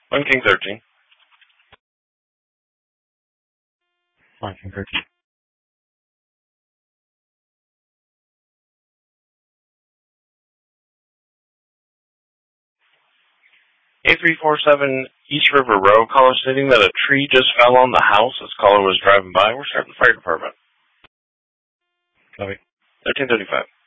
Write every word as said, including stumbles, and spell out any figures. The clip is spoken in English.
One King thirteen. One King thirteen. A three four seven East River Road. Caller stating that a tree just fell on the house as caller was driving by. We're starting the fire department. Copy. thirteen thirty-five.